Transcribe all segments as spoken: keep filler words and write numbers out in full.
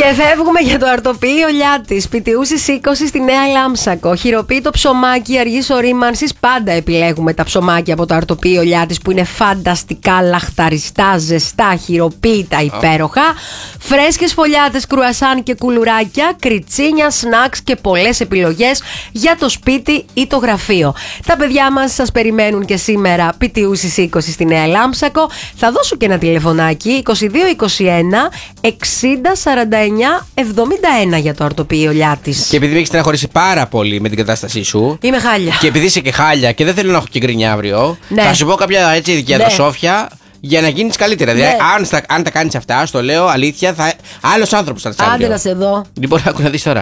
φεύγουμε για το αρτοποιείο Λιάτης. Πιτιούσης είκοσι στη Νέα Λάμψακο. Χειροποίητο ψωμάκι αργής ορίμανσης. Πάντα επιλέγουμε τα ψωμάκια από το αρτοποιείο Λιάτης που είναι φανταστικά λαχταριστά, ζεστά, χειροποίητα, υπέροχα. Φρέσκες φωλιάτες, κρουασάν και κουλουράκια, κριτσίνια, σνακς και πολλές επιλογές για το σπίτι ή το γραφείο. Τα παιδιά μας σας περιμένουν και σήμερα. Πιτιούσης είκοσι στη Νέα Λάμψακο. Θα δώσω και ένα τηλεφωνάκι είκοσι δύο είκοσι ένα εξήντα σαράντα εννιά εβδομήντα ένα για το αρτοποιείο Λιάτης. Και επειδή με έχει στεναχωρήσει πάρα πολύ με την κατάστασή σου. Είμαι χάλια. Και επειδή είσαι και χάλια και δεν θέλω να έχω και γκρινιά αύριο, ναι. θα σου πω κάποια έτσι διαδοσόφια. Για να γίνεις καλύτερα. Ναι. Δηλαδή, αν, στα, αν τα κάνεις αυτά, στο λέω αλήθεια, θα... άλλος άνθρωπος θα τα Άντε να σε δω. Λοιπόν, άκου να δεις τώρα.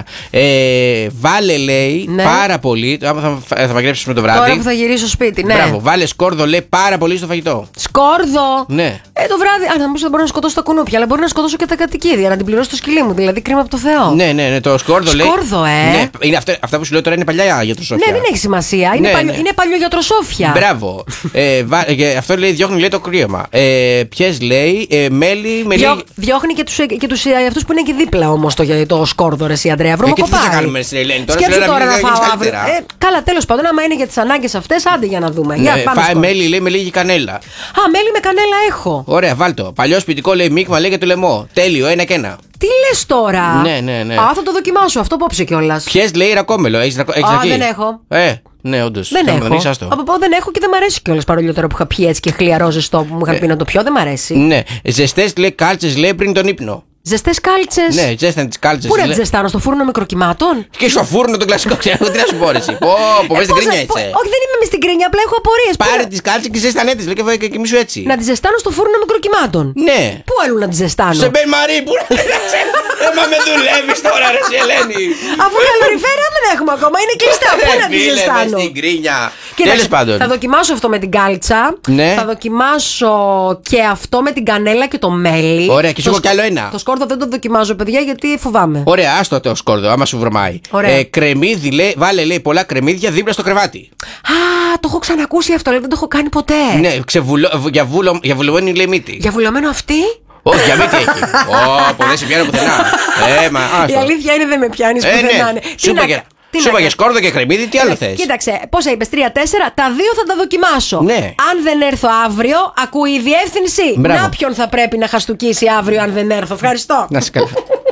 Ε, βάλε, λέει, ναι. πάρα πολύ. Θα, θα, θα μαγειρέψεις το βράδυ. Τώρα που θα γυρίσω σπίτι, ναι. Μπράβο, βάλε σκόρδο, λέει, πάρα πολύ στο φαγητό. Σκόρδο! Ναι. Ε, το βράδυ. Α, θα μου δεν μπορώ να σκοτώσω τα κουνούπια, αλλά μπορεί να σκοτώσω και τα κατοικίδια, να την πληρώσω το σκυλί μου. Δηλαδή, κρίμα από το Θεό. Ναι, ναι, ναι, το σκόρδο, λέει. Σκόρδο, ε. Ναι, είναι αυτά, αυτά που σου λέω τώρα είναι παλιά γιατροσόφια. Ναι, δεν έχει σημασία. Είναι, ναι, παλιό, ναι. είναι παλιό γιατροσόφια. Μπράβο. ε, βα, και αυτό λέει, διώχνει, λέει, το κρύωμα. Ε, Ποιες λέει, ε, μέλι. Με Διώ, διώχνει και τους, και τους αυτούς που είναι εκεί δίπλα όμως το, το σκόρδο, ρε εσύ, Αντρέα. Βρώμα ε, κοπάρι. Τι θα κάνουμε, στην Ελένη, τώρα σκέψου τώρα να φάω αύριο. Ε, καλά, τέλος πάντων, άμα είναι για τις ανάγκες αυτές, άντε για να δούμε. Ναι, για, πάμε φάει μέλι, λέει, με λίγη κανέλα. Α, μέλι με κανέλα έχω. Ωραία, βάλτο. Παλιό σπιτικό, λέει, μείγμα, λέει, για το λαιμό. Τέλειο, ένα και ένα. Τι λες τώρα? Ναι, ναι, ναι. Α, θα το δοκιμάσω, αυτό απόψε κιόλας. Ποιες, λέει, ρακόμελο. Έχεις ρακό... Α, δεν έχω. Ε, ναι, όντως. Δεν έχω. Από πω δεν έχω και δεν μ' αρέσει κιόλας παρολιότερα που είχα πιει έτσι και χλιαρό ζεστό που μου είχαν πει να το πιω, δεν μ' αρέσει. Ναι, ζεστές, λέει, κάλτσες, λέει, πριν τον ύπνο. Ζεστές κάλτσες. Ναι, ζέστανε τις κάλτσες. Πού να τις ζεστάνω, στο φούρνο μικροκυμάτων? Και στο φούρνο το κλασικό, ξέρω τι να σου πω, ρε. Πω, πω, μες στην κρίνια είσαι. Όχι, δεν είμαι μες στην κρίνια, απλά έχω απορίες. Πάρε τις κάλτσες και ζέστανέ τις, λέει, και κοιμήσου έτσι. Να τις ζεστάνω στο φούρνο μικροκυμάτων. Ναι. Πού αλλού να τις ζεστάνω? Σε Μπεν Μαρί, πού να τις ζεστάνω. Ε, μα με δουλεύεις τώρα, ρε, σε Ελένη. Αφού καλοριφέρα δεν έχουμε ακόμα, είναι κλειστά. Πού να τις ζεστάνω? Στην κρίνια. Τέλος πάντων. Θα δοκιμάσω αυτό με την κάλτσα. Ναι. Θα δοκιμάσω και αυτό με την κανέλα και το μέλι. Ωραία, και σου έχω κι άλλο ένα. Το σκόρδο δεν το δοκιμάζω, παιδιά, γιατί φοβάμαι. Ωραία, άστο το σκόρδο, άμα σου βρωμάει. Ε, κρεμμύδι, λέει, βάλε, λέει, πολλά κρεμμύδια δίπλα στο κρεβάτι. Α, το έχω ξανακούσει αυτό, λέει, δεν το έχω κάνει ποτέ. Ναι, ξεβουλω, για, βουλο, για βουλωμένη, λέει, μύτη. Για βουλωμένο αυτή. Όχι, για μύτη έχει. Ω, δεν σε πιάνω πουθενά. Ε, μα, η αλήθεια είναι δεν με πιάνει ε, πουθενά. Ναι. Σου είπα για σκόρδο και κρεμμύδι, τι άλλο θες? Κοίταξε, πόσα είπες, τρία τέσσερα, τα δύο θα τα δοκιμάσω. Ναι. Αν δεν έρθω αύριο, ακούει η διεύθυνση. Μπράβο. Να ποιον θα πρέπει να χαστούκίσει αύριο αν δεν έρθω. Ευχαριστώ. Να σε καλά.